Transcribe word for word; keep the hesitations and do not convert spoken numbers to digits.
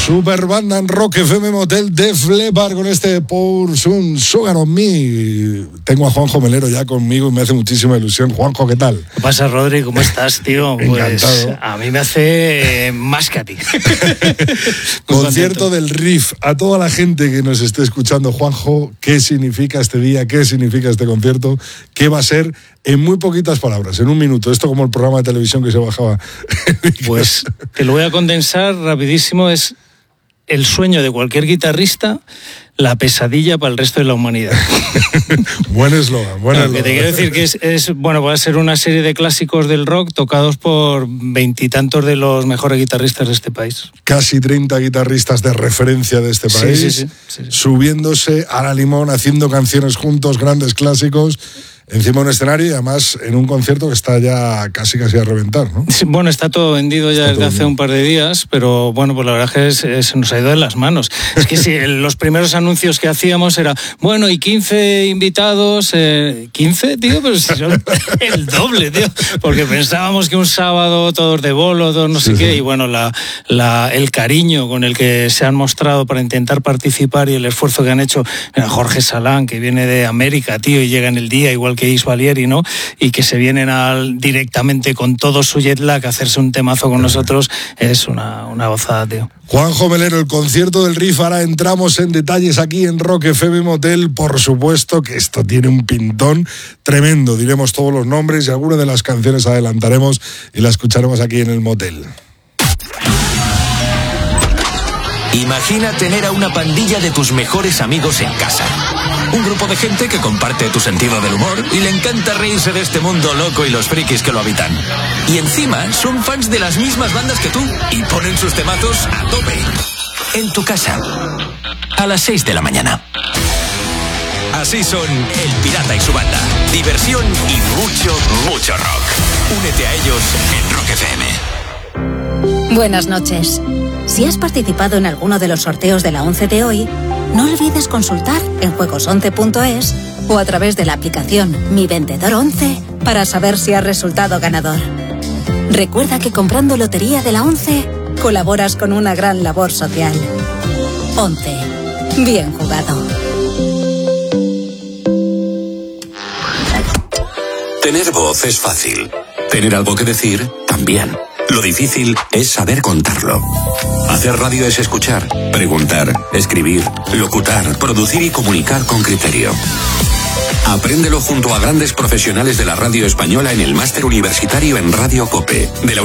Super banda en Rock F M Motel Def Leppard con este Pour Some Sugar on Me. Tengo a Juanjo Melero ya conmigo y me hace muchísima ilusión. Juanjo, ¿qué tal? ¿Qué pasa, Rodri? ¿Cómo estás, tío? Pues a mí me hace más que a ti. Concierto del Riff. A toda la gente que nos esté escuchando, Juanjo, ¿qué significa este día? ¿Qué significa este concierto? ¿Qué va a ser? En muy poquitas palabras, en un minuto. Esto como el programa de televisión que se bajaba. Pues te lo voy a condensar rapidísimo. Es el sueño de cualquier guitarrista, la pesadilla para el resto de la humanidad. Buen eslogan, buen eslogan. Lo que te quiero decir que es, es, bueno, va a ser una serie de clásicos del rock tocados por veintitantos de los mejores guitarristas de este país. Casi treinta guitarristas de referencia de este país, sí, sí, sí, sí, sí. subiéndose a la limón, haciendo canciones juntos, grandes clásicos. Encima de un escenario y además en un concierto que está ya casi casi a reventar, ¿no? Bueno, está todo vendido ya está desde hace vendido. un par de días, pero bueno, pues la verdad es que se nos ha ido de las manos. Es que si los primeros anuncios que hacíamos era, bueno, y quince invitados, eh, ¿quince, tío? Pero si son el doble, tío. Porque pensábamos que un sábado todos de bolo, todos no sé sí, qué, sí. Y bueno, la, la, el cariño con el que se han mostrado para intentar participar y el esfuerzo que han hecho, mira, Jorge Salán, que viene de América, tío, y llega en el día, igual que Is Valieri, ¿no? Y que se vienen al, directamente con todo su jet lag a hacerse un temazo con nosotros, es una, una gozada, tío. Juanjo Melero, el concierto del Riff, ahora entramos en detalles aquí en Rock F M Motel. Por supuesto que esto tiene un pintón tremendo, diremos todos los nombres y algunas de las canciones adelantaremos y la escucharemos aquí en el motel. Imagina tener a una pandilla de tus mejores amigos en casa. Un grupo de gente que comparte tu sentido del humor y le encanta reírse de este mundo loco y los frikis que lo habitan. Y encima son fans de las mismas bandas que tú y ponen sus temazos a tope. En tu casa, a las seis de la mañana. Así son El Pirata y su banda. Diversión y mucho, mucho rock. Únete a ellos en Rock F M. Buenas noches. Si has participado en alguno de los sorteos de la once de hoy, no olvides consultar en juegos once punto es o a través de la aplicación Mi Vendedor once para saber si has resultado ganador. Recuerda que comprando Lotería de la once colaboras con una gran labor social. once. Bien jugado. Tener voz es fácil. Tener algo que decir, también. Lo difícil es saber contarlo. Hacer radio es escuchar, preguntar, escribir, locutar, producir y comunicar con criterio. Apréndelo junto a grandes profesionales de la radio española en el máster universitario en Radio COPE, de la